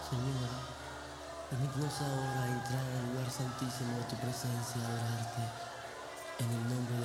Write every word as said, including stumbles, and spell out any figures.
Señor, permítenos ahora entrar al lugar santísimo de tu presencia, adorarte en el nombre de